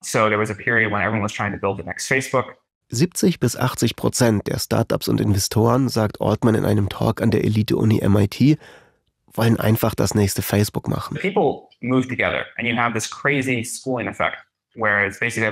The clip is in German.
So there was a period when everyone was trying to build the next Facebook. 70-80% der Startups und Investoren, sagt Altman in einem Talk an der Elite-Uni MIT, wollen einfach das nächste Facebook machen. People move together and you have this crazy schooling effect where it's basically